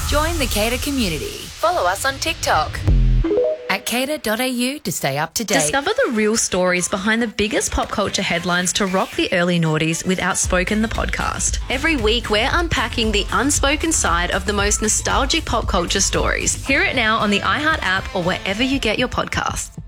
Join the Cater community. Follow us on TikTok at cater.au to stay up to date. Discover the real stories behind the biggest pop culture headlines to rock the early noughties with Outspoken, the podcast. Every week, we're unpacking the unspoken side of the most nostalgic pop culture stories. Hear it now on the iHeart app or wherever you get your podcasts.